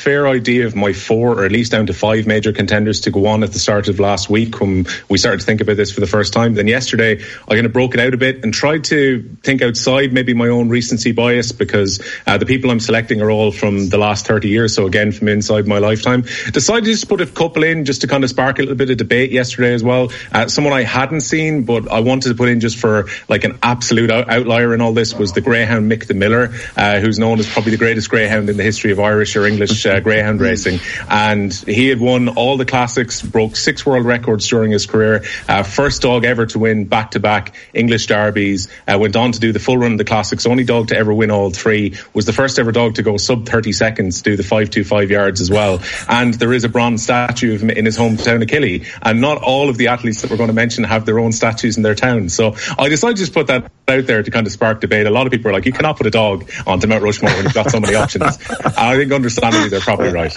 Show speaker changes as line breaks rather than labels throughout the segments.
fair idea of my 4 or at least down to 5 major contenders to go on at the start of last week when we started to think about this for the first time. Then yesterday I kind of broke it out a bit and tried to think outside maybe my own recency bias, because the people I'm selecting are all from the last 30 years, so again from inside my lifetime. Decided to just put a couple in just to kind of spark a little bit of debate yesterday as well. Someone I hadn't seen but I wanted to put in just for like an absolute outlier in all this was the greyhound Mick the Miller, who's known as probably the greatest greyhound in the history of Irish or English greyhound racing. And he had won all the classics, broke 6 world records during his career, first dog ever to win back-to-back English derbies, went on to do the full run of the classics, only dog to ever win all 3, was the first ever dog to go sub 30 seconds, do the 525 yards as well. And there is a bronze statue of him in his hometown of Killy, and not all of the athletes that we're going to mention have their own statues in their town. So I decided to just put that out there to kind of spark debate. A lot of people are like, you cannot put a dog onto Mount Rushmore when you've got so many options. And I think understandably they're probably right.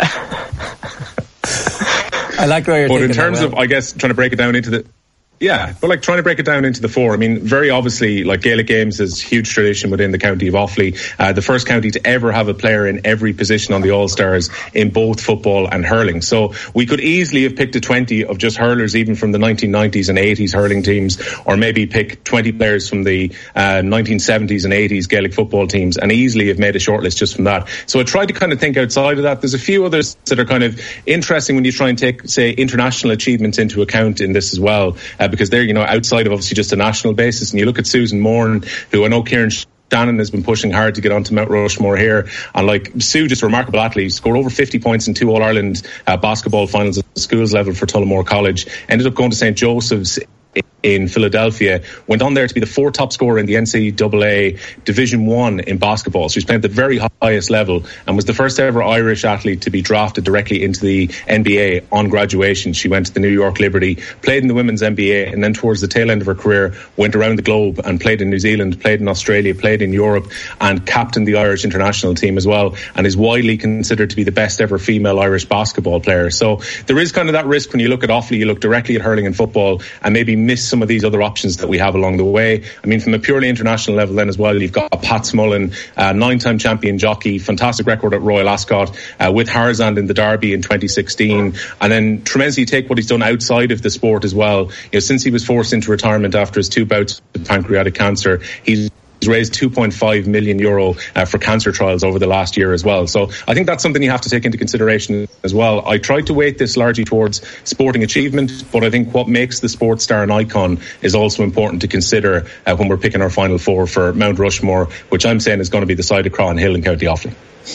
I like where you're thinking.
But in terms of, I guess, trying to break it down into the... Yeah, but like trying to break it down into the 4, I mean, very obviously, like Gaelic Games has huge tradition within the county of Offaly, the first county to ever have a player in every position on the All-Stars in both football and hurling. So we could easily have picked a 20 of just hurlers even from the 1990s and 80s hurling teams, or maybe pick 20 players from the 1970s and 80s Gaelic football teams and easily have made a shortlist just from that. So I tried to kind of think outside of that. There's a few others that are kind of interesting when you try and take, say, international achievements into account in this as well, because they're, you know, outside of obviously just a national basis. And you look at Susan Moran, who I know Kieran Shannon has been pushing hard to get onto Mount Rushmore here. And like Sue, just a remarkable athlete, scored over 50 points in 2 All-Ireland basketball finals at schools level for Tullamore College. Ended up going to St. Joseph's in Philadelphia, went on there to be the 4th top scorer in the NCAA Division 1 in basketball. So he's playing at the very highest level and was the first ever Irish athlete to be drafted directly into the NBA on graduation. She went to the New York Liberty, played in the women's NBA, and then towards the tail end of her career went around the globe and played in New Zealand, played in Australia, played in Europe, and captained the Irish international team as well, and is widely considered to be the best ever female Irish basketball player. So there is kind of that risk when you look at Offaly, you look directly at hurling and football and maybe miss some of these other options that we have along the way. I mean, from a purely international level then as well, you've got Pat Smullen, 9-time champion jockey, fantastic record at Royal Ascot, with Harzand in the Derby in 2016. And then tremendously take what he's done outside of the sport as well. You know, since he was forced into retirement after his 2 bouts with pancreatic cancer, he's raised €2.5 million for cancer trials over the last year as well. So I think that's something you have to take into consideration as well. I tried to weight this largely towards sporting achievement, but I think what makes the sports star an icon is also important to consider when we're picking our final 4 for Mount Rushmore, which I'm saying is going to be the side of Cron Hill in County Offaly.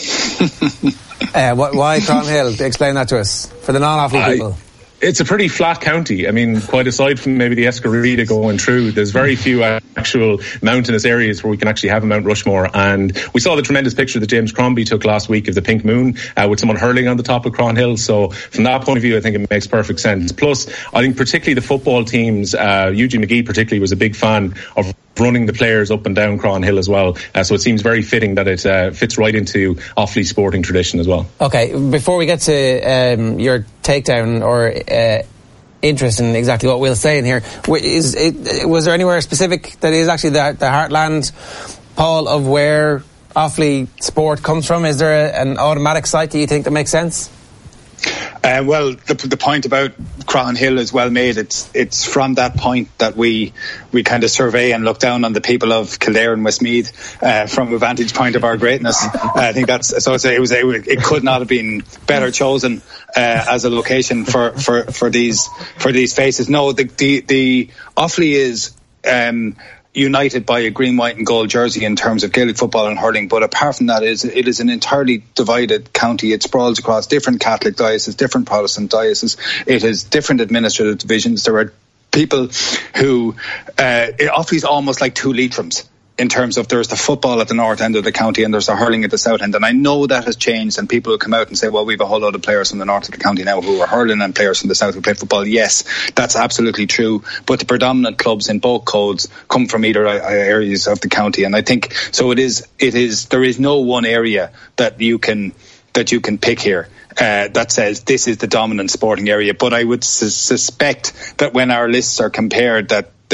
Why Cron Hill? Explain that to us for the non-Offaly people.
It's a pretty flat county. I mean, quite aside from maybe the Escarita going through, there's very few actual mountainous areas where we can actually have a Mount Rushmore. And we saw the tremendous picture that James Crombie took last week of the Pink Moon with someone hurling on the top of Cron Hill. So from that point of view, I think it makes perfect sense. Plus, I think particularly the football teams, Eugene McGee particularly was a big fan of running the players up and down Cron Hill as well. So it seems very fitting that it fits right into Offaly sporting tradition as well.
Okay, before we get to your takedown or interest in exactly what Will's saying here, was there anywhere specific that is actually the heartland, Paul, of where Offaly sport comes from? Is there an automatic site that you think that makes sense?
Well, the point about Cron Hill is well made. It's from that point that we kind of survey and look down on the people of Kildare and Westmeath from a vantage point of our greatness. I think that's so. It could not have been better chosen as a location for these faces. No, the Offaly is united by a green, white and gold jersey in terms of Gaelic football and hurling, but apart from that, it is an entirely divided county. It sprawls across different Catholic dioceses, different Protestant dioceses. It has different administrative divisions. There are people who Offaly's almost like 2 Leitrim's in terms of there's the football at the north end of the county and there's the hurling at the south end. And I know that has changed, and people will come out and say, well, we have a whole load of players from the north of the county now who are hurling and players from the south who play football. Yes, that's absolutely true. But the predominant clubs in both codes come from either areas of the county. And I think so there is no one area that you can pick here that says this is the dominant sporting area. But I would suspect that when our lists are compared, that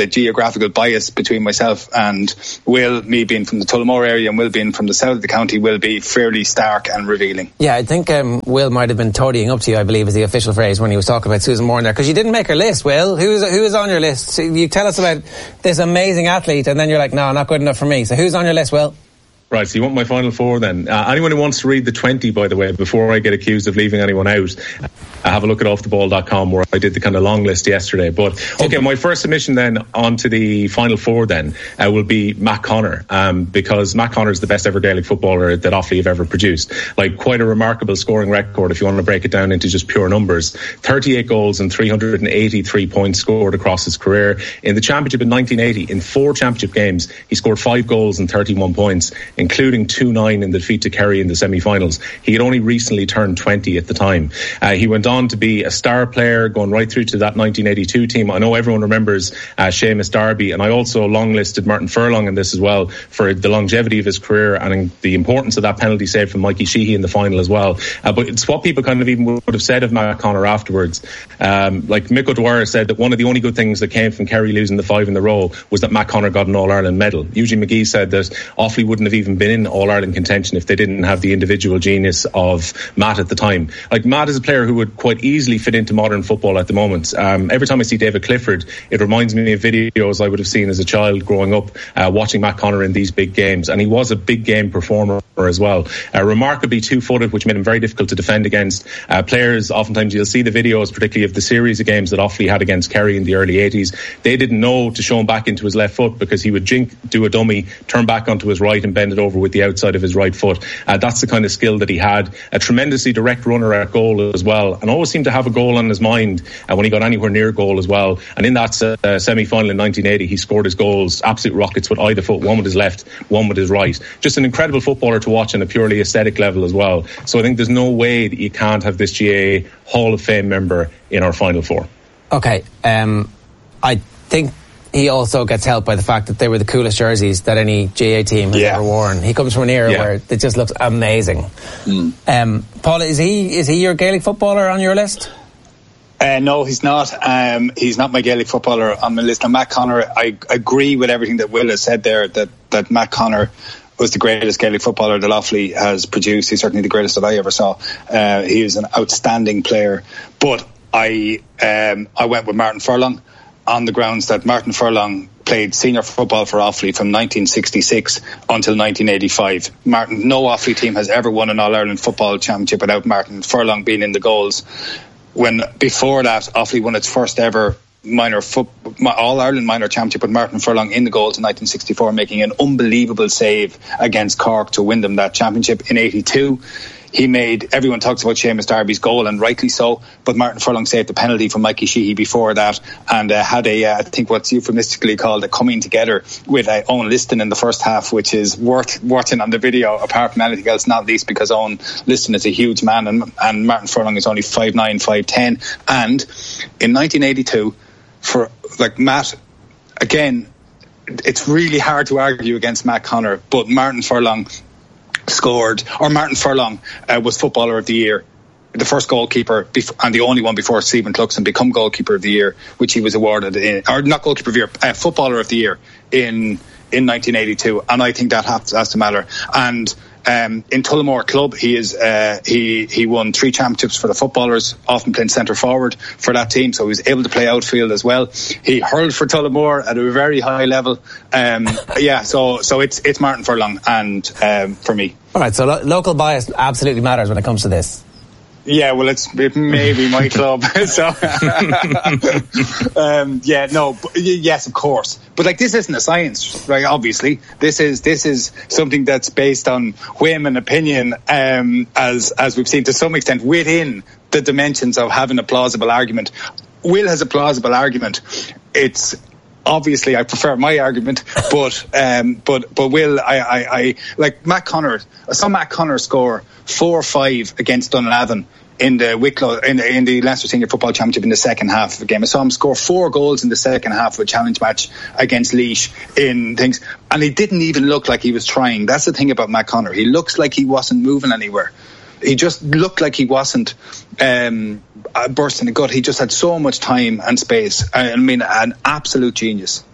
the geographical bias between myself and Will, me being from the Tullamore area and Will being from the south of the county, will be fairly stark and revealing.
Yeah, I think Will might have been toadying up to you, I believe is the official phrase, when he was talking about Susan Moore there, because you didn't make her list. Will, who is on your list? So you tell us about this amazing athlete and then you're like, no, not good enough for me. So who's on your list, Will?
Right, so you want my final four then? Anyone who wants to read the 20, by the way, before I get accused of leaving anyone out, have a look at offtheball.com where I did the kind of long list yesterday. But okay, my first submission then onto the final four then will be Matt Connor, because Matt Connor is the best ever Gaelic footballer that Offaly have ever produced. Like, quite a remarkable scoring record if you want to break it down into just pure numbers. 38 goals and 383 points scored across his career. In the championship in 1980, in 4 championship games, he scored 5 goals and 31 points, including 2-9 in the defeat to Kerry in the semi-finals. He had only recently turned 20 at the time. He went on to be a star player, going right through to that 1982 team. I know everyone remembers Seamus Darby, and I also long-listed Martin Furlong in this as well for the longevity of his career and the importance of that penalty save from Mikey Sheehy in the final as well. But it's what people kind of even would have said of Matt Connor afterwards. Like Mick O'Dwyer said that one of the only good things that came from Kerry losing the 5 in a row was that Matt Connor got an All-Ireland medal. Eugene McGee said that Offaly wouldn't have even been in All-Ireland contention if they didn't have the individual genius of Matt at the time. Like, Matt is a player who would quite easily fit into modern football at the moment. Every time I see David Clifford, it reminds me of videos I would have seen as a child growing up, watching Matt Connor in these big games, and he was a big game performer as well. Remarkably two-footed, which made him very difficult to defend against. Players, oftentimes you'll see the videos, particularly of the series of games that Offaly had against Kerry in the early 80s. They didn't know to show him back into his left foot because he would do a dummy, turn back onto his right and bend it over with the outside of his right foot. That's the kind of skill that he had. A tremendously direct runner at goal as well, and always seemed to have a goal on his mind when he got anywhere near goal as well. And in that semi-final in 1980, he scored his goals, absolute rockets with either foot, one with his left, one with his right. Just an incredible footballer to watch on a purely aesthetic level as well. So I think there's no way that you can't have this GAA Hall of Fame member in our final four. Okay,
I think he also gets helped by the fact that they were the coolest jerseys that any GAA team has ever worn. He comes from an era where it just looks amazing. Paul, is he your Gaelic footballer on your list?
No, he's not. He's not my Gaelic footballer on my list. And Matt Connor, I agree with everything that Will has said there, that Matt Connor was the greatest Gaelic footballer that Offaly has produced. He's certainly the greatest that I ever saw. He is an outstanding player. But I went with Martin Furlong on the grounds that Martin Furlong played senior football for Offaly from 1966 until 1985. No Offaly team has ever won an All-Ireland football championship without Martin Furlong being in the goals. When before that, Offaly won its first ever All-Ireland minor championship with Martin Furlong in the goals in 1964, making an unbelievable save against Cork to win them that championship. In 82, everyone talks about Seamus Darby's goal, and rightly so, but Martin Furlong saved the penalty from Mikey Sheehy before that, and had I think what's euphemistically called a coming together with Owen Liston in the first half, which is worth watching on the video apart from anything else, not least because Owen Liston is a huge man and Martin Furlong is only 5'9", 5'10", and in 1982, for like Matt, again, it's really hard to argue against Matt Connor, but Martin Furlong was Footballer of the Year, the first goalkeeper and the only one before Stephen Cluxton become Goalkeeper of the Year, which he was awarded not Goalkeeper of the Year, Footballer of the Year in 1982, and I think that has to matter. And in Tullamore Club, he won 3 championships for the footballers, often playing centre forward for that team, so he was able to play outfield as well. He hurled for Tullamore at a very high level. So it's Martin Furlong and for me.
All right, so local bias absolutely matters when it comes to this.
Yeah, well, it may be my club. So, yes, of course. But like, this isn't a science, right? Obviously, this is something that's based on whim and opinion, as we've seen to some extent within the dimensions of having a plausible argument. Will has a plausible argument. It's obviously I prefer my argument, but Will, I like Matt Connor. I saw Matt Connor score 4-5 against Dunlavin in the Wicklow in the Leinster Senior Football Championship in the second half of the game. I saw him score 4 goals in the second half of a challenge match against Laois in things, and he didn't even look like he was trying. That's the thing about Matt Connor. He looks like he wasn't moving anywhere. He just looked like he wasn't bursting a gut. He just had so much time and space. I mean, an absolute genius.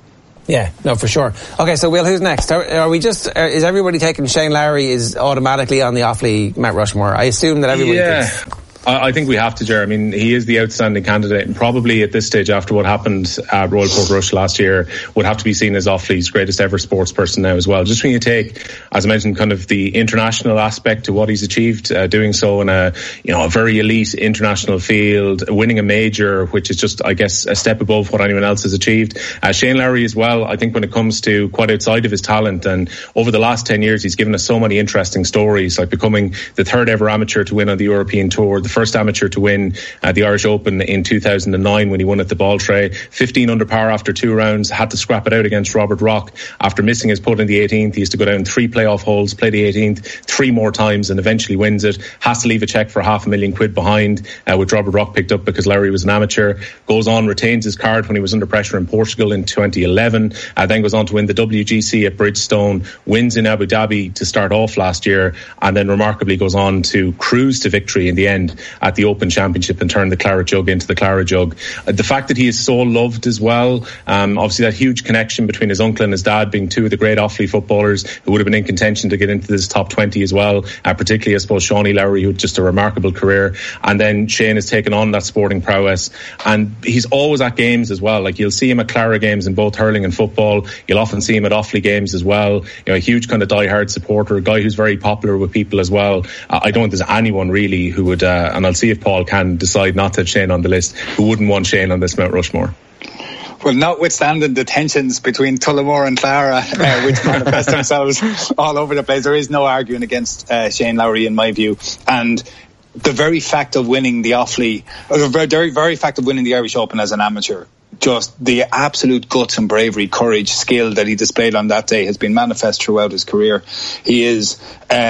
Yeah, no, for sure. Okay, so Will, who's next? Are we just? Is everybody taking Shane Lowry is automatically on the Offaly Mount Rushmore? I assume that everybody.
Yeah. I think we have to, Ger. I mean, he is the outstanding candidate, and probably at this stage, after what happened at Royal Portrush last year, would have to be seen as Offaly's greatest ever sports person now as well. Just when you take, as I mentioned, kind of the international aspect to what he's achieved, doing so in a very elite international field, winning a major, which is just, I guess, a step above what anyone else has achieved. Shane Lowry as well, I think when it comes to quite outside of his talent, and over the last 10 years, he's given us so many interesting stories, like becoming the third ever amateur to win on the European Tour, the first amateur to win the Irish Open in 2009 when he won at the Balltray, 15 under par after 2 rounds, had to scrap it out against Robert Rock after missing his putt in the 18th. He used to go down 3 playoff holes, play the 18th 3 more times and eventually wins it. Has to leave a cheque for £500,000 behind, which Robert Rock picked up because Lowry was an amateur. Goes on, retains his card when he was under pressure in Portugal in 2011, then goes on to win the WGC at Bridgestone, wins in Abu Dhabi to start off last year, and then remarkably goes on to cruise to victory in the end at the Open Championship and turn the Claret Jug into the Claret Jug. The fact that he is so loved as well, obviously that huge connection between his uncle and his dad being 2 of the great Offaly footballers who would have been in contention to get into this top 20 as well, particularly I suppose Shawnee Lowry, who had just a remarkable career, and then Shane has taken on that sporting prowess, and he's always at games as well. Like, you'll see him at Claret games in both hurling and football, you'll often see him at Offaly games as well, a huge kind of die-hard supporter, a guy who's very popular with people as well. I don't think there's anyone really who would, and I'll see if Paul can decide not to have Shane on the list, who wouldn't want Shane on this Mount Rushmore.
Well, notwithstanding the tensions between Tullamore and Clara, which manifest themselves all over the place, there is no arguing against Shane Lowry in my view. And the very fact of winning the Offaly, the very, very fact of winning the Irish Open as an amateur, just the absolute guts and bravery, courage, skill that he displayed on that day has been manifest throughout his career. He is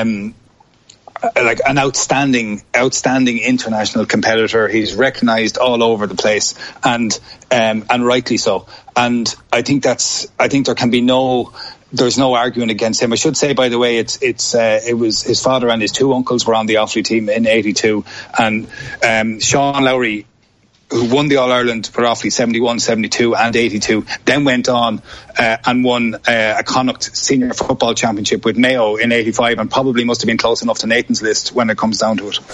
like an outstanding international competitor. He's recognised all over the place, and rightly so. And I think there can be there's no arguing against him. I should say, by the way, it was his father and his 2 uncles were on the Offaly team in '82, and Sean Lowry, who won the All-Ireland for Offaly 71, 72 and 82, then went on and won a Connacht Senior Football Championship with Mayo in 85, and probably must have been close enough to Nathan's list when it comes down to it.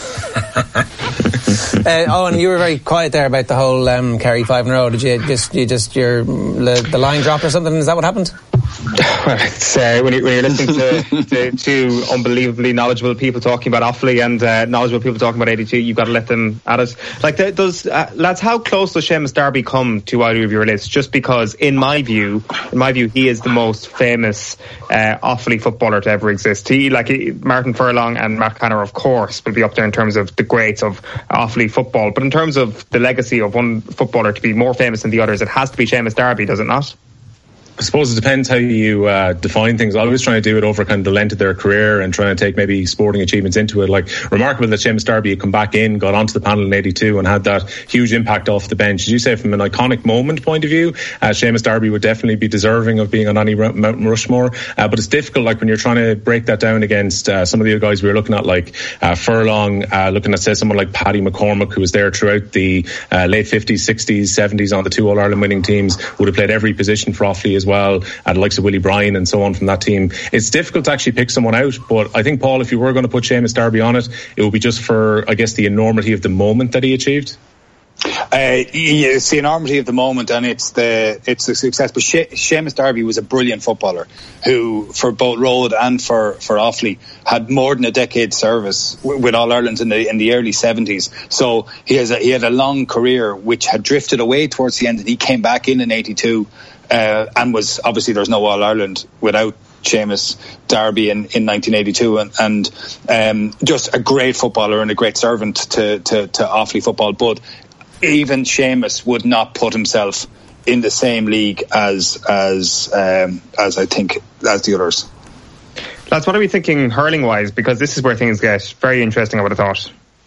Owen, you were very quiet there about the whole Kerry 5 in a row. Did you just the line dropped or something? Is that what happened?
Well, it's when you're listening to 2 unbelievably knowledgeable people talking about Offaly and knowledgeable people talking about 82, you've got to let them at it. Like, lads, how close does Seamus Darby come to either of your lists? Just because, in my view, he is the most famous Offaly footballer to ever exist. Martin Furlong and Matt Canner, of course, will be up there in terms of the greats of Offaly football. But in terms of the legacy of one footballer to be more famous than the others, it has to be Seamus Darby, does it not?
I suppose it depends how you define things. I was trying to do it over kind of the length of their career and trying to take maybe sporting achievements into it. Like, remarkable that Seamus Darby had come back in, got onto the panel in 82 and had that huge impact off the bench. As you say, from an iconic moment point of view, Seamus Darby would definitely be deserving of being on any Mount Rushmore. But it's difficult, like, when you're trying to break that down against some of the other guys we were looking at, like Furlong, looking at, say, someone like Paddy McCormack, who was there throughout the late 50s, 60s, 70s on the 2 All-Ireland winning teams, would have played every position for Offaly as well, and the likes of Willie Bryan and so on from that team. It's difficult to actually pick someone out, but I think, Paul, if you were going to put Seamus Darby on it, it would be just for, I guess, the enormity of the moment that he achieved.
It's the enormity of the moment, and it's the success. But Seamus Darby was a brilliant footballer who, for both Road and for Offaly, had more than a decade service with All Ireland in the early 70s. So he had a long career which had drifted away towards the end, and he came back in 82. And was, obviously there's no All-Ireland without Seamus Darby in 1982, and just a great footballer and a great servant to Offaly football. But even Seamus would not put himself in the same league as I think as the others.
Lads, what are we thinking hurling wise? Because this is where things get very interesting, I would have thought.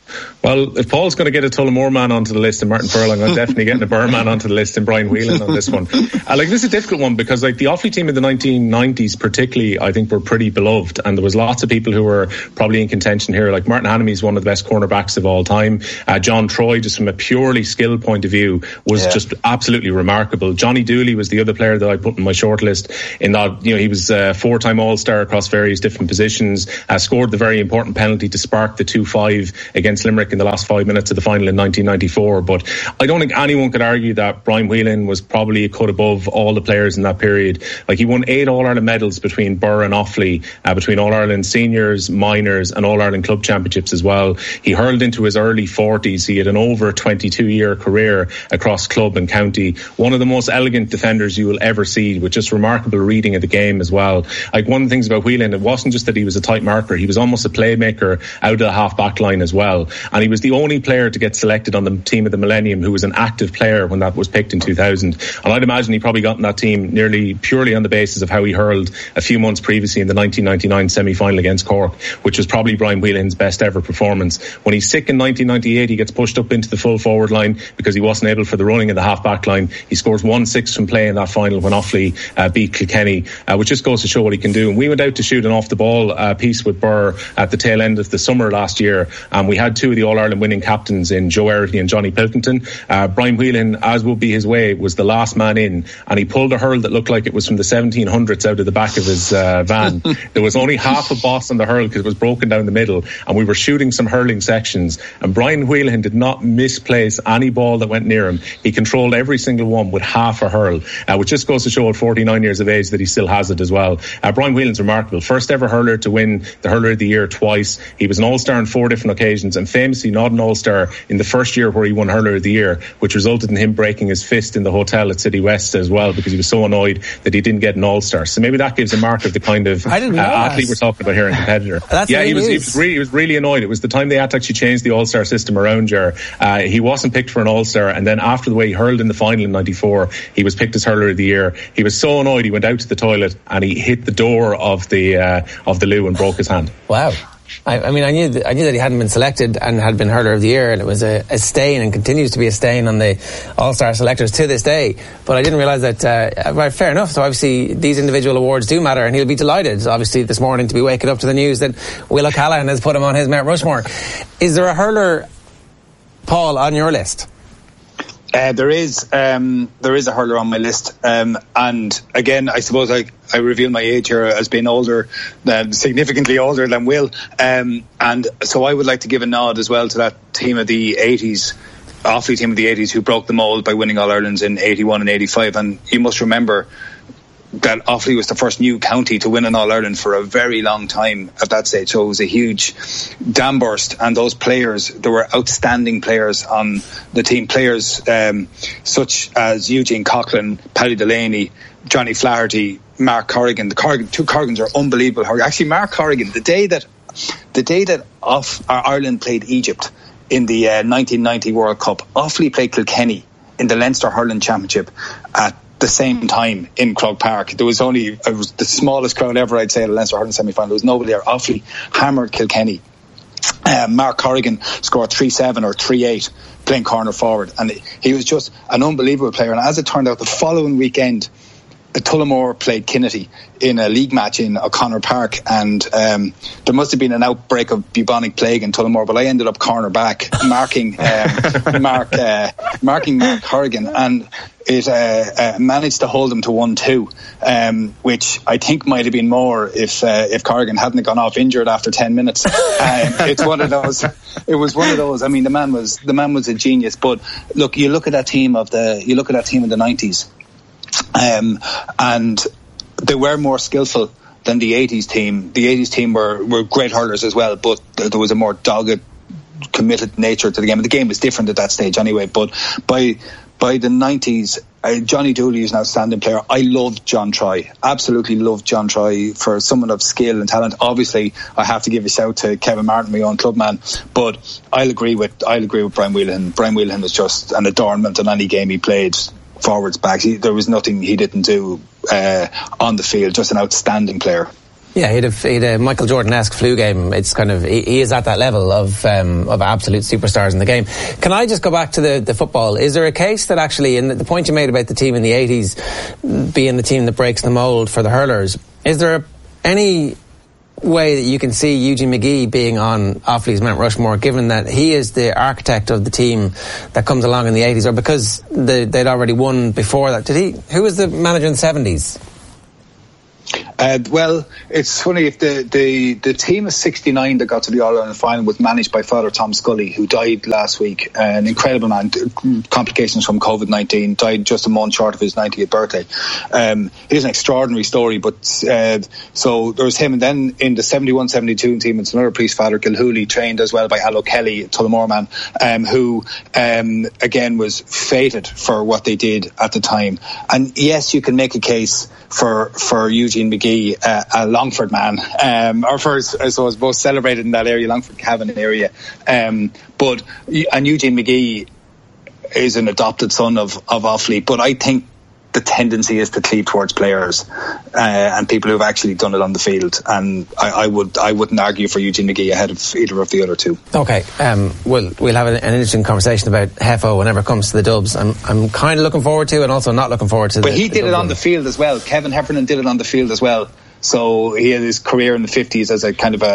Well, if Paul's going to get a Tullamore man onto the list and Martin Furlong, I'm definitely getting a Burr man onto the list and Brian Whelan on this one. This is a difficult one because the Offaly team of the 1990s particularly, I think, were pretty beloved, and there was lots of people who were probably in contention here. Like Martin Hannamy is one of the best cornerbacks of all time. John Troy, just from a purely skill point of view, was just absolutely remarkable. Johnny Dooley was the other player that I put in my shortlist. In that, he was a 4-time All-Star across various different positions. Scored the very important penalty to spark the 2-5 against Limerick in the last 5 minutes of the final in 1994. But I don't think anyone could argue that Brian Whelan was probably a cut above all the players in that period. He won 8 All-Ireland medals between Burr and Offaly, between All-Ireland seniors, minors and All-Ireland club championships as well. He hurled into his early 40s. He had an over 22-year career across club and county. One of the most elegant defenders you will ever see, with just remarkable reading of the game as well. One of the things about Whelan, it wasn't just that he was a tight marker, he was almost a playmaker out of the half-back line as well. And he was the only player to get selected on the team of the millennium who was an active player when that was picked in 2000. And I'd imagine he probably got in that team nearly purely on the basis of how he hurled a few months previously in the 1999 semi-final against Cork, which was probably Brian Whelan's best ever performance. When he's sick in 1998, he gets pushed up into the full forward line because he wasn't able for the running in the half-back line. He scores 1-6 from play in that final when Offaly beat Kilkenny, which just goes to show what he can do. And we went out to shoot an off-the-ball piece with Burr at the tail end of the summer last year, and we had 2 of the All-Ireland winning captains in Joe Erity and Johnny Pilkington. Brian Whelan, as would be his way, was the last man in, and he pulled a hurl that looked like it was from the 1700s out of the back of his van. There was only half a boss on the hurl because it was broken down the middle, and we were shooting some hurling sections, and Brian Whelan did not misplace any ball that went near him. He controlled every single one with half a hurl, which just goes to show at 49 years of age that he still has it as well. Brian Whelan's remarkable. First ever hurler to win the Hurler of the Year twice. He was an All-Star on 4 different occasions, and famously not an All-Star in the first year where he won Hurler of the Year, which resulted in him breaking his fist in the hotel at City West as well, because he was so annoyed that he didn't get an All-Star. So maybe that gives a mark of the kind of athlete we're talking about here and competitor. He was really annoyed. It was the time they had to actually change the All-Star system around here. He wasn't picked for an All-Star, and then after the way he hurled in the final in 94, he was picked as Hurler of the Year. He was so annoyed he went out to the toilet and he hit the door of the loo and broke his hand.
Wow. I knew that he hadn't been selected and had been Hurler of the Year, and it was a stain and continues to be a stain on the All-Star selectors to this day. But I didn't realise that, fair enough. So obviously these individual awards do matter, and he'll be delighted, obviously, this morning to be waking up to the news that Will O'Callaghan has put him on his Mount Rushmore. Is there a hurler, Paul, on your list?
There is a hurler on my list, and again, I suppose I reveal my age here as being significantly older than Will, and so I would like to give a nod as well to that team of the 80s, Offaly team of the 80s, who broke the mould by winning All Irelands in 81 and 85, and you must remember that Offaly was the first new county to win an All-Ireland for a very long time at that stage, so it was a huge dam burst, and those players, there were outstanding players on the team, players such as Eugene Coughlin, Paddy Delaney, Johnny Flaherty, Mark Corrigan. The two Corrigans are unbelievable. Actually, Mark Corrigan, the day that Ireland played Egypt in the 1990 World Cup, Offaly played Kilkenny in the Leinster Hurling Championship at the same time in Croke Park. It was the smallest crowd ever, I'd say, at a Leinster Hurling semi-final. There was nobody there. Offaly hammered Kilkenny. Mark Corrigan scored 3-7 or 3-8 playing corner forward, and he was just an unbelievable player. And as it turned out, the following weekend, Tullamore played Kinnity in a league match in O'Connor Park, and there must have been an outbreak of bubonic plague in Tullamore, but I ended up corner back marking Mark Corrigan, and it managed to hold him to 1-2, which I think might have been more if Corrigan hadn't gone off injured after 10 minutes. It's one of those. It was one of those. I mean, the man was a genius. But look, you look at that team of the 90s. And they were more skillful than the 80s team. The 80s team were great hurlers as well, but there was a more dogged, committed nature to the game. The game was different at that stage anyway, but by the 90s, Johnny Dooley is an outstanding player. I loved John Troy, absolutely loved John Troy for someone of skill and talent. Obviously, I have to give a shout to Kevin Martin, my own clubman, but I'll agree with Brian Whelan. Brian Whelan was just an adornment in any game he played. Forwards, backs. There was nothing he didn't do on the field. Just an outstanding player.
Yeah, he'd a Michael Jordan-esque flu game. It's kind of, he is at that level of absolute superstars in the game. Can I just go back to the football? Is there a case that actually, and the point you made about the team in the 80s being the team that breaks the mould for the hurlers, is there any way that you can see Eugene McGee being on Offaly's Mount Rushmore, given that he is the architect of the team that comes along in the 80s, or because they'd already won before that? Who was the manager in the 70s?
Well, it's funny, if the team of 69 that got to the All-Ireland final was managed by Father Tom Scully, who died last week, an incredible man, complications from COVID-19, died just a month short of his 90th birthday. Here's an extraordinary story, but so there was him, and then in the 71-72 team, it's another priest, Father Gilhooly, trained as well by Allo Kelly, Tullamore man, who again was fated for what they did at the time. And yes, you can make a case for Eugene McGee, a Longford man, or for, I suppose, both celebrated in that area, Longford Cavan area. And Eugene McGee is an adopted son of Offaly, but I think the tendency is to cleave towards players and people who've actually done it on the field. And I wouldn't argue for Eugene McGee ahead of either of the other two. Okay,
we'll have an interesting conversation about Heffo whenever it comes to the Dubs. I'm kind of looking forward to, and also not looking forward to.
But he did it on the field as well. Kevin Heffernan did it on the field as well. So he had his career in the 50s as a kind of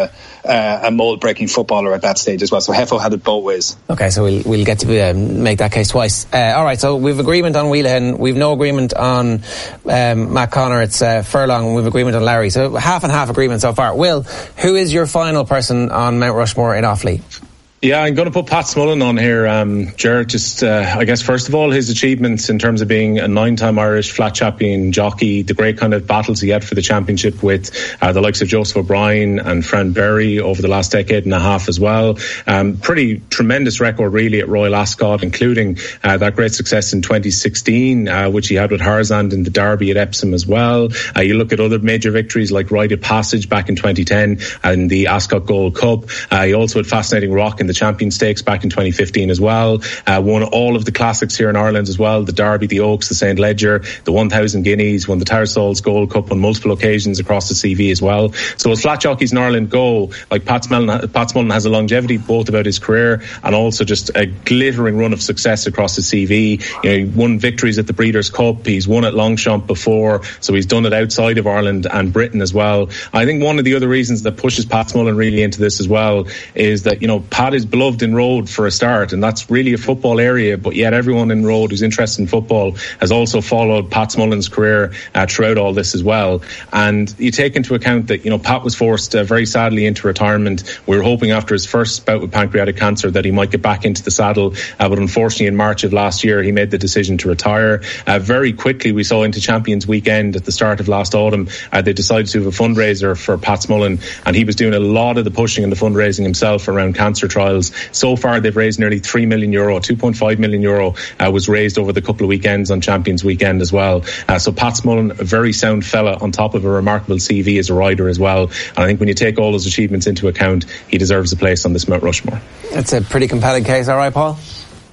a mold-breaking footballer at that stage as well. So Heffo had it both ways.
Okay, so we'll get to make that case twice. All right, so we've agreement on Wheelahan. We've no agreement on Matt Connor. It's Furlong, and we've agreement on Larry. So half and half agreement so far. Will, who is your final person on Mount Rushmore in Offaly?
Yeah, I'm going to put Pat Smullen on here, Ger. Just, I guess, first of all, his achievements in terms of being a 9-time Irish flat champion jockey, the great kind of battles he had for the championship with the likes of Joseph O'Brien and Fran Berry over the last decade and a half as well. Pretty tremendous record, really, at Royal Ascot, including that great success in 2016, which he had with Harzand in the Derby at Epsom as well. You look at other major victories like Rite of Passage back in 2010 and the Ascot Gold Cup. He also had Fascinating Rock in the Champion Stakes back in 2015 as well. Won all of the classics here in Ireland as well, the Derby, the Oaks, the St. Ledger, the 1000 Guineas, won the Tattersalls Gold Cup on multiple occasions across the CV as well. So as flat jockeys in Ireland go, like Pat Smullen has a longevity both about his career and also just a glittering run of success across the CV. You know, he won victories at the Breeders' Cup, he's won at Longchamp before, so he's done it outside of Ireland and Britain as well. I think one of the other reasons that pushes Pat Smullen really into this as well is that, you know, Pat is beloved in Road for a start, and that's really a football area, but yet everyone in Road who's interested in football has also followed Pat Smullen's career throughout all this as well. And you take into account that, you know, Pat was forced very sadly into retirement. We were hoping after his first bout with pancreatic cancer that he might get back into the saddle, but unfortunately in March of last year he made the decision to retire. Very quickly we saw into Champions Weekend at the start of last autumn, they decided to have a fundraiser for Pat Smullen, and he was doing a lot of the pushing and the fundraising himself around cancer trials. So far they've raised nearly €3 million, €2.5 million was raised over the couple of weekends on Champions Weekend as well. So Pat Smullen, a very sound fella on top of a remarkable CV as a rider as well, and I think when you take all his achievements into account, he deserves a place on this Mount Rushmore. That's
a pretty compelling case. All right, Paul?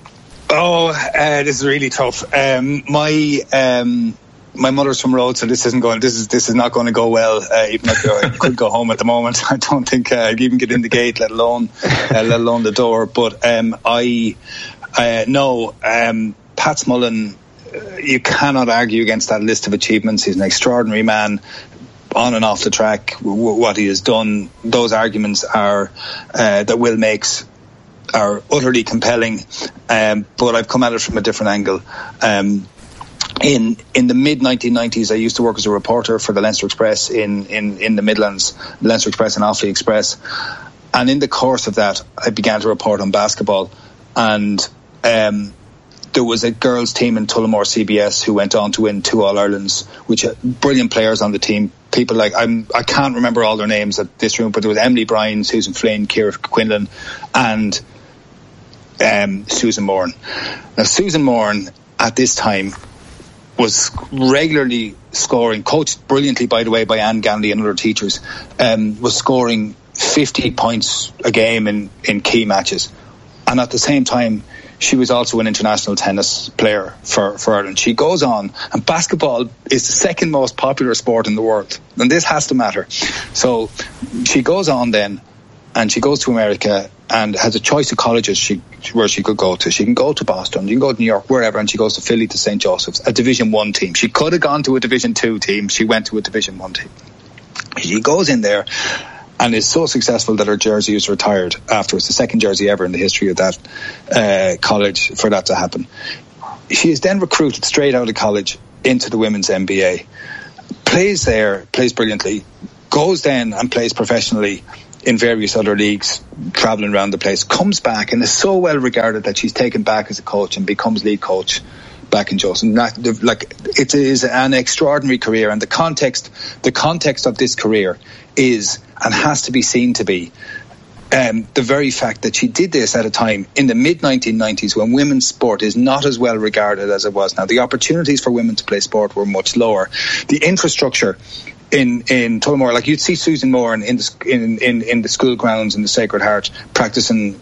This is really tough. My mother's from Rhodes, so this is not going to go well. Even if I could go home at the moment, I don't think I'd even get in the gate, let alone the door. But Pat Smullen, you cannot argue against that list of achievements. He's an extraordinary man on and off the track. What he has done, those arguments are that Will makes are utterly compelling. But I've come at it from a different angle. In the mid-1990s, I used to work as a reporter for the Leinster Express in the Midlands, the Leinster Express and Offaly Express. And in the course of that, I began to report on basketball. And there was a girls' team in Tullamore CBS who went on to win 2 All-Irelands, which brilliant players on the team. People like, I can't remember all their names at this room, but there was Emily Bryan, Susan Flynn, Ciara Quinlan, and Susan Moran. Now, Susan Moran, at this time, was regularly scoring, coached brilliantly, by the way, by Anne Ganley and other teachers, was scoring 50 points a game in key matches. And at the same time, she was also an international tennis player for Ireland. She goes on, and basketball is the second most popular sport in the world. And this has to matter. So she goes on then, and she goes to America and has a choice of colleges where she could go to. She can go to Boston, you can go to New York, wherever, and she goes to Philly to St. Joseph's, a Division 1 team. She could have gone to a Division 2 team. She went to a Division 1 team. She goes in there and is so successful that her jersey is retired afterwards. The second jersey ever in the history of that college for that to happen. She is then recruited straight out of college into the women's NBA. Plays there, plays brilliantly, goes then and plays professionally in various other leagues, travelling around the place, comes back and is so well regarded that she's taken back as a coach and becomes lead coach back in Joseph. It is an extraordinary career, and the context of this career is and has to be seen to be the very fact that she did this at a time in the mid-1990s when women's sport is not as well regarded as it was now. The opportunities for women to play sport were much lower. The infrastructure in Tullamore, like you'd see Susan Moore in the school grounds in the Sacred Heart practicing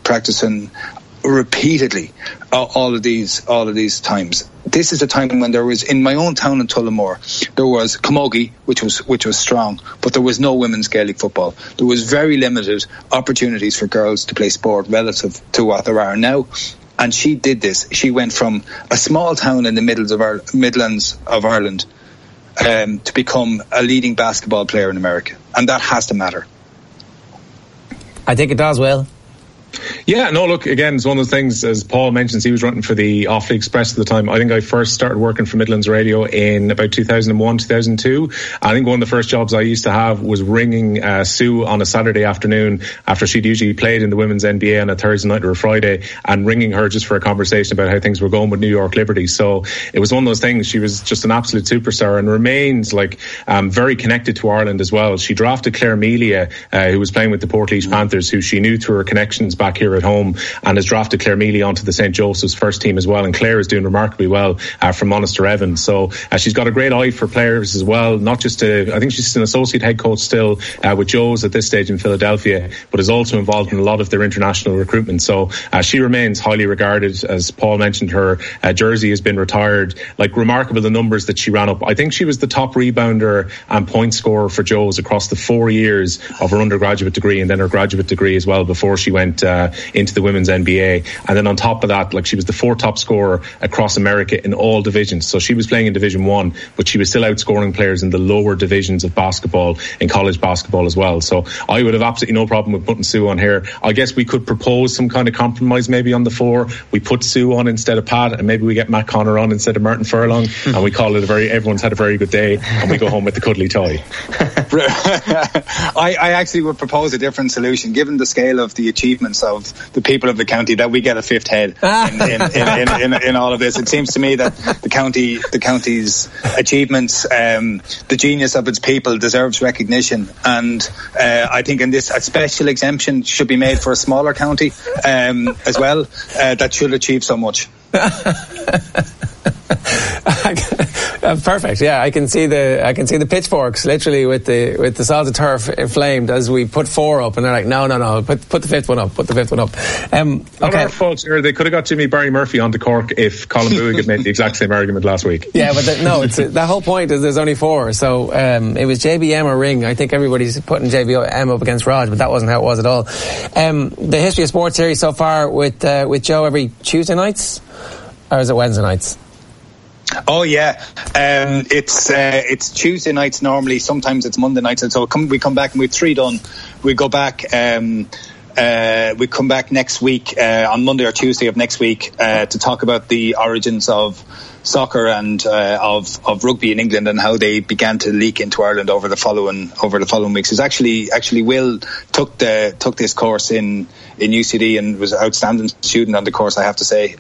repeatedly all of these times. This is a time when there was, in my own town in Tullamore, there was camogie, which was strong, but there was no women's Gaelic football. There was very limited opportunities for girls to play sport relative to what there are now. And she did this. She went from a small town in the Midlands of Ireland to become a leading basketball player in America. And that has to matter.
I think it does, Will.
Yeah, no, look, again, it's one of those things, as Paul mentions, he was running for the Offaly Express at the time. I think I first started working for Midlands Radio in about 2001, 2002. I think one of the first jobs I used to have was ringing Sue on a Saturday afternoon after she'd usually played in the women's NBA on a Thursday night or a Friday, and ringing her just for a conversation about how things were going with New York Liberty. So it was one of those things. She was just an absolute superstar and remains very connected to Ireland as well. She drafted Claire Melia, who was playing with the Portlaoise Panthers, who she knew through her connections back here at home, and has drafted Claire Mealy onto the St. Joseph's first team as well, and Claire is doing remarkably well from Monasterevin. So she's got a great eye for players as well, not just I think she's an associate head coach still with Joe's at this stage in Philadelphia, but is also involved in a lot of their international recruitment. So she remains highly regarded. As Paul mentioned, her jersey has been retired. Remarkable the numbers that she ran up. I think she was the top rebounder and point scorer for Joe's across the 4 years of her undergraduate degree and then her graduate degree as well before she went into the women's NBA. And then on top of that, she was the fourth top scorer across America in all divisions. So she was playing in Division 1, but she was still outscoring players in the lower divisions of basketball, in college basketball as well. So I would have absolutely no problem with putting Sue on here. I guess we could propose some kind of compromise maybe on the 4. We put Sue on instead of Pat, and maybe we get Matt Connor on instead of Martin Furlong, and we call it everyone's had a very good day, and we go home with the cuddly toy.
I actually would propose a different solution, given the scale of the achievements of the people of the county, that we get a fifth head in all of this. It seems to me that the county's achievements, the genius of its people, deserves recognition, and I think in this a special exemption should be made for a smaller county as well that should achieve so much.
Perfect. Yeah, I can see the pitchforks literally with the sods of turf inflamed as we put 4 up, and they're like, no, put the fifth one up. Put the fifth one up.
Okay. Our fault, they could have got Jimmy Barry Murphy onto Cork if Colin Boog had made the exact same argument last week.
Yeah, but the whole point is there's only 4. So it was JBM or Ring. I think everybody's putting JBM up against Raj, but that wasn't how it was at all. The History of Sports series so far with Joe every Tuesday nights, or is it Wednesday nights?
Oh yeah, it's Tuesday nights normally. Sometimes it's Monday nights. And so we come back and we've 3 done. We go back. We come back next week on Monday or Tuesday of next week to talk about the origins of soccer and of rugby in England and how they began to leak into Ireland over the following weeks. It's actually Will took this course in UCD and was an outstanding student on the course, I have to say.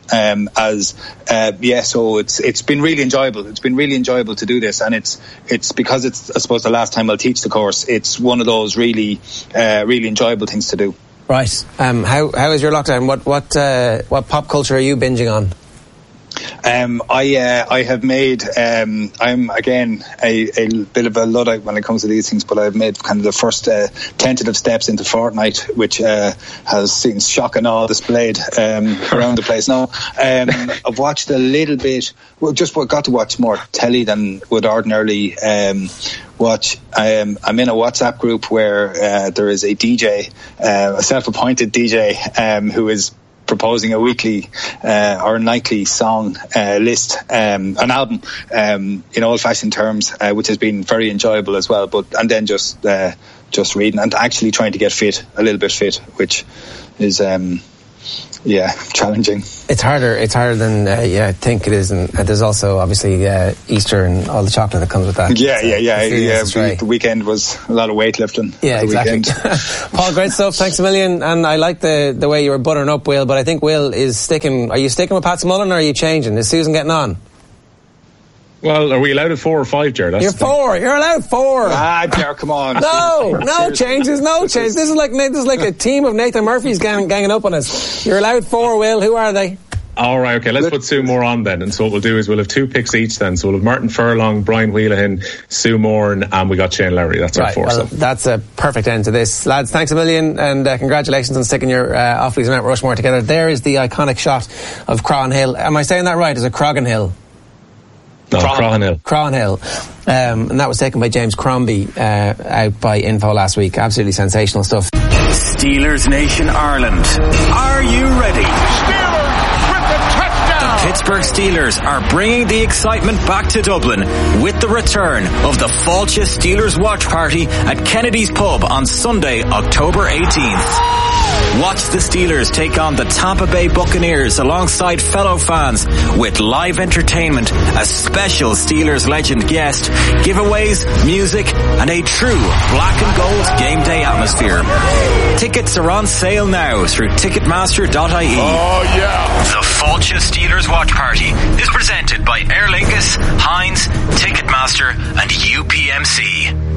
So it's been really enjoyable. It's been really enjoyable to do this, and it's because it's, I suppose, the last time I'll teach the course. It's one of those really enjoyable things to do.
Right. How is your lockdown? What pop culture are you binging on?
I have made. I'm again a bit of a Luddite when it comes to these things, but I've made kind of the first tentative steps into Fortnite, which has seen shock and awe displayed around the place now. I've watched a little bit. Well, just got to watch more telly than would ordinarily watch. I'm in a WhatsApp group where there is a DJ, a self-appointed DJ, who is proposing a weekly or nightly song list, an album in old-fashioned terms, which has been very enjoyable as well. And then just reading and actually trying to get a little bit fit, which is challenging. It's
harder than I think it is, and there's also obviously Easter and all the chocolate that comes with that.
The weekend was a lot of weightlifting.
Yeah, exactly. Paul, great stuff. Thanks a million. And I like the way you were buttering up Will, but I think Will is sticking. Are you sticking with Pat Mullen, or are you changing? Is Susan getting on?
Well, are we allowed at 4 or 5, Jared?
You're 4. You're allowed 4.
Jared, come on.
No changes. This is like a team of Nathan Murphys ganging up on us. You're allowed 4, Will. Who are they?
All right, okay, let's put Sue Moore on then. And so what we'll do is we'll have 2 picks each then. So we'll have Martin Furlong, Brian Wheelahan, Sue Moore, and we got Shane Lowry. That's our 4.
Well, that's a perfect end to this. Lads, thanks a million, and congratulations on sticking your Offaly's and Mount Rushmore together. There is the iconic shot of Croghan Hill. Am I saying that right? Is it Croghan Hill?
No, Croghan Hill.
Croghan Hill. And that was taken by James Crombie out by Info last week. Absolutely sensational stuff.
Steelers Nation Ireland. Are you ready? Steelers with the touchdown! The Pittsburgh Steelers are bringing the excitement back to Dublin with the return of the Fáilte Steelers Watch Party at Kennedy's Pub on Sunday, October 18th. Watch the Steelers take on the Tampa Bay Buccaneers alongside fellow fans with live entertainment, a special Steelers legend guest, giveaways, music, and a true black and gold game day atmosphere. Tickets are on sale now through Ticketmaster.ie.
Oh yeah!
The Fáilte Steelers Watch Party is presented by Aer Lingus, Heinz, Ticketmaster, and UPMC.